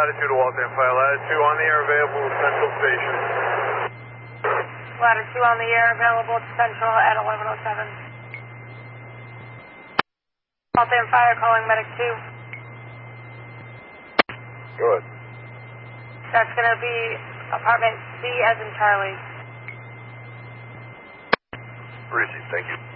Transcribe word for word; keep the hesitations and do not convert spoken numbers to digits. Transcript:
latitude to Waltham Fire. Latitude on the air available at Central Station. Latitude on the air available to Central at eleven oh seven. Waltham Fire calling Medic two. Good. That's going to be apartment C as in Charlie. Received, thank you.